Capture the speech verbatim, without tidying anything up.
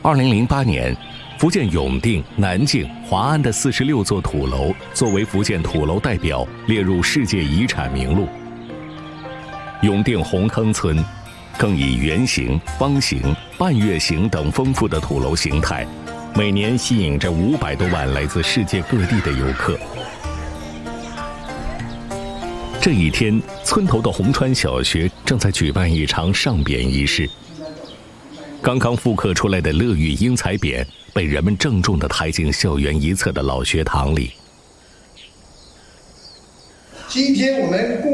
二零零八年，福建永定、南靖、华安的四十六座土楼作为福建土楼代表列入世界遗产名录。永定红坑村更以圆形、方形、半月形等丰富的土楼形态，每年吸引着五百多万来自世界各地的游客。这一天，村头的红川小学正在举办一场上匾仪式。刚刚复刻出来的乐玉英才匾被人们郑重地抬进校园一侧的老学堂里。 今天我们共